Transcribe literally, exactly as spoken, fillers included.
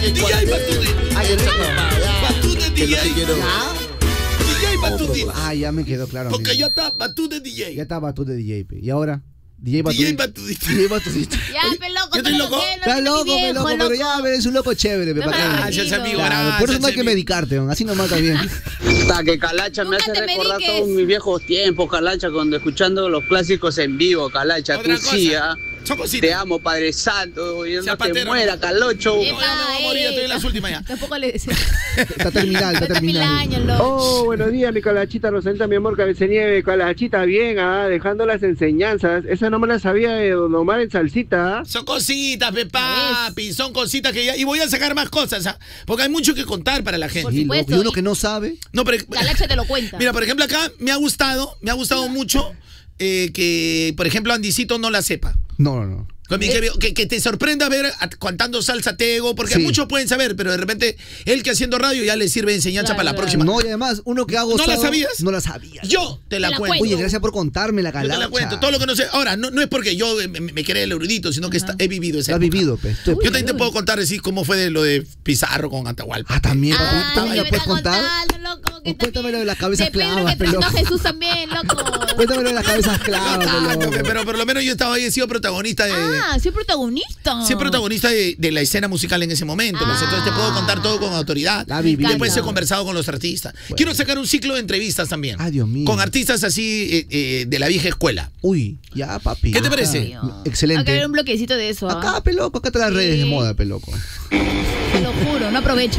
D J Batuti. Ay, qué rico. Batuti D J. ¿Ya? D J Batuti. Ah, ya me quedó claro. Porque amigo. ya está Batuti D J. Ya está Batuti D J, pe. ¿Y ahora? D J D J Batuti. Batuti. D J Batuti. Ya, pe loco. ¿Yo estoy loco? Está loco, pe, loco, pero ya ves, un loco chévere, pe, para qué. Gracias, amigo. Claro, por eso no hay que gracias, medicarte, don, así nomás está bien. Hasta que Calacha me Nunca hace te recordar mediques. todos mis viejos tiempos, Calacha, cuando escuchando los clásicos en vivo, Calacha. Otra Tú cosa. sí, ¿ah? Son cositas. Te amo, Padre Santo. Y no te Zapatero. muera, Calocho. No, ya me voy a morir, estoy en las últimas ya. Tampoco le decía. Está terminal, está Está mil terminal. años, loco. Oh, buenos días, mi Calachita Rosalita, mi amor, Cabecenieve. Calachita, bien, ah, dejando las enseñanzas. Esa no me la sabía de Don Omar en salsita. ¿Ah? Son cositas, pe papi, son cositas que ya... Y voy a sacar más cosas, ¿ah? Porque hay mucho que contar para la gente. Sí, supuesto, loco, y uno y- que no sabe. No, pero... Calacha te lo cuenta. Mira, por ejemplo, acá me ha gustado, me ha gustado mucho eh, que, por ejemplo, Andicito no la sepa. No, no, no. Con mi- Que, que- que te sorprenda ver a- cantando salsa tego, porque Sí. muchos pueden saber, pero de repente él que haciendo radio ya le sirve de enseñanza Claro, para la claro. próxima. No, y además, uno que ha ¿No la gozado. sabías? No la sabía. Yo te la, Te la cuento. cuento. Oye, gracias por contarme la Yo calacha. te la cuento, todo lo que no sé. Ahora, no, no es porque yo eh, me, me crea el erudito, sino que está- he vivido esa Lo has época. vivido, pe. Tú- Uy, Yo también te uy. puedo contar así cómo fue de lo de Pizarro con Atahualpa. Ah, también, papi. Ah, ¿Tú me ¿qué lo me puedes está contar? contando, loco? Que O cuéntame también- lo de las cabezas de Pedro clavas, que presentó pe, a Jesús también, loco. Cuéntame lo de las cabezas clavas, pe, Tanto, loco. pe, pero por lo menos yo estaba ahí, he sido protagonista de... Ah, soy protagonista. Sí, protagonista de, de la escena musical en ese momento. pues, Ah. entonces te puedo contar todo con autoridad. La viví. Y después he encanta. conversado con los artistas. Quiero sacar un ciclo de entrevistas también. Ay, Dios mío. Con artistas así eh, eh, de la vieja escuela. Uy, ya, papi. ¿Qué te ya. parece? Excelente. Hay que ver un bloquecito de eso. ¿ah? Acá, peloco, acá te las redes Sí. de moda, peloco. Te lo juro, no aprovecho.